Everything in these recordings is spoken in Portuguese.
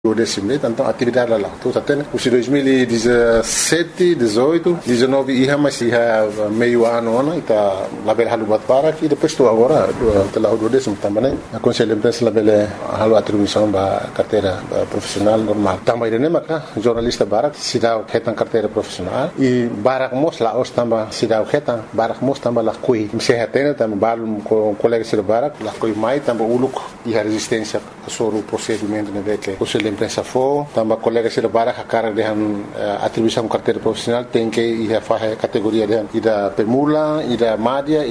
O décimo, então atividade lá. Então, até o 2017, 18, 19 ia mais ia meio ano, está lá bela halu bat para e depois estou agora pela o décimo também. A conselho de imprensa lá bela halu atribuição da carteira profissional normal. Também ele nem maca jornalista barak se dá o retan carteira profissional e barak mos lá os também se dá o retan barak mos também lá coi. Se retém também balu com colega se barak lá coi mais também o look e a resistência sobre o procedimento né que conselho imprensa for, também colegas de bara a cara de atribuição carteira profissional tem que ir a fazer categoria de ida permula, ida média,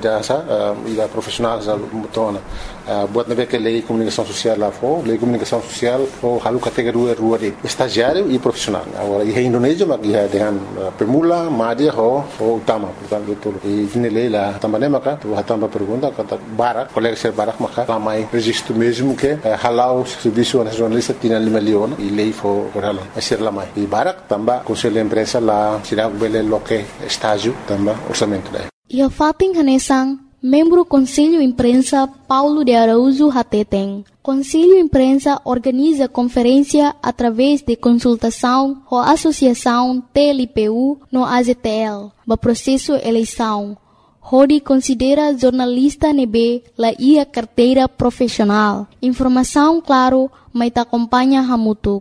ida profissional já mutona. Buat nabe que lei comunicação social lá for, lei comunicação social for halu categoria rua de estagiário e profissional. Agora em Indonésia mas ia dengan permula, média ou utama, portanto tudo. E nele lá também maka, tu também pergunta kata bara, colegas de bara maka ramai registro mesmo que halau serviço nacionalista tinha 5 milhões e lei for halau. Asir lamai. E barak também conselho de imprensa lá sirag bele loke estágio também orçamento daí. E a fating hanesang membro Conselho Imprensa Paulo de Araújo Hateteng. Conselho Imprensa organiza conferência através de consultação com a Associação TLPU no AZTL, no processo eleição. Rodi considera jornalista nebe la ia carteira profissional. Informação claro, mas te acompanha hamutuk.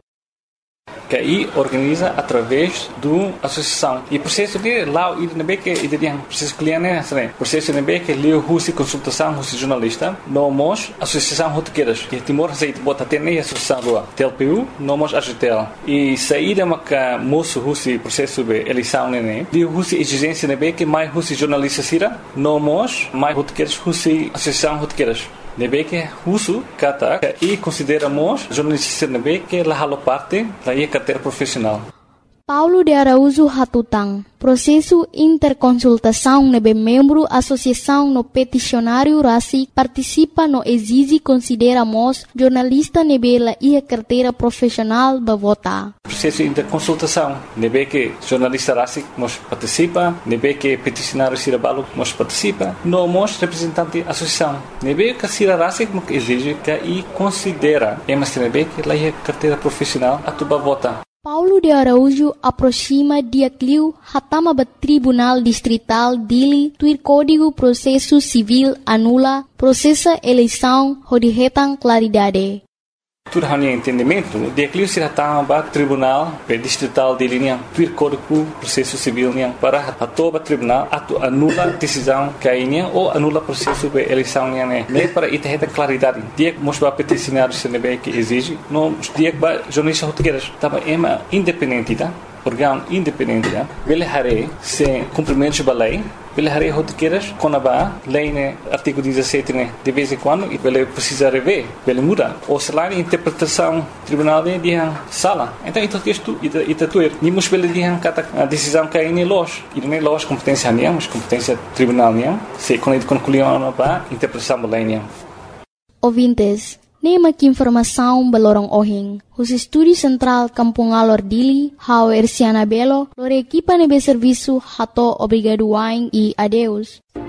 Que aí organiza através da associação e processo de lá o IDNB que ideia processo cliente né processo IDNB que leu russo consultação russo jornalista nomos associação rotequeiras que Timor aceita bota até nem associação do TLPU nomos AGTL e saída maca moço russo processo de eleição né leu russo exigência IDNB que mais russo jornalista sira nomos mais rotequeiras russo associação rotequeiras nebe que russo kata e consideramos jornalista nebe que la halo parte da carteira profissional. Paulo de Araújo Hatutang, processo interconsultação nebe membro associação no peticionário RACI participa no exige consideramos jornalista nebe la ia carteira profissional da vota. Processo interconsultação nebe que jornalista RACI nos participa, nebe que peticionário Cirabalo nos participa, nós representante associação nebe que Cira RACI exige que e considera nebe que la ia carteira profissional a tuba vota. Paulo de Araújo aproxima dia Clio hatama ba Tribunal Distrital Dili tuir Código Processo Civil anula processa eleição rodihetang claridade. Tudo hanya entendimento, dia Clio se hatama ba Tribunal Distrital Dili niang tuir Código Processo Civil niang para atoba tribunal atu anula decisão kainya ou anula processo de eleição niang né para iterreta claridade. Dia mos ba peticionário CNB que exige, no dia ba jornalista rotequeiras tava ema independente tá? Órgão independente, ele haré sem cumprimentos da lei, ele haré rotequeiras com a lei né artigo 17 né de vez em quando e ele precisa rever, ele muda. Ou se lá interpretação tribunal né de sala, então isso texto ita tuer, nimos ele de a decisão que é loja, e não é loja competência nenhuma, mas competência tribunal nenhuma, se quando concluiu a interpretação da lei nenhuma. Ouvintes, nema que informação balorong ohing. Os estúdios central Kampung Alor Dili, Hau Ersiana Belo, lore equipa nebe serviço hato obrigado wain e adeus.